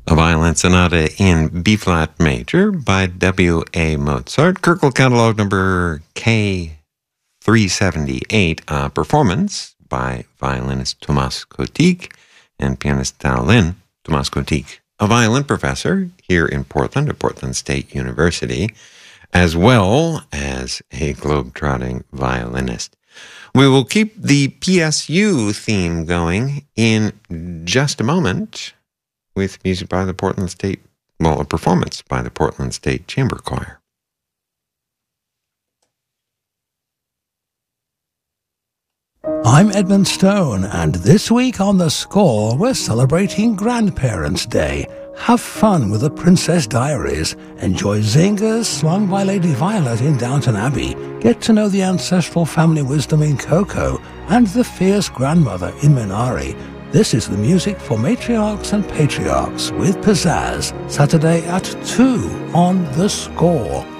A violin sonata in B-flat major by W.A. Mozart, Kürkel catalog number K378, a performance by violinist Thomas Kotik and pianist Tao Lin. Thomas Kotik, a violin professor here in Portland at Portland State University, as well as a globe-trotting violinist. We will keep the PSU theme going in just a moment with music by the Portland State, a performance by the Portland State Chamber Choir. I'm Edmund Stone, and this week on The Score, we're celebrating Grandparents' Day. Have fun with The Princess Diaries. Enjoy zingers slung by Lady Violet in Downton Abbey. Get to know the ancestral family wisdom in Coco and the fierce grandmother in Minari. This is the music for Matriarchs and Patriarchs with Pizzazz, Saturday at 2 on The Score.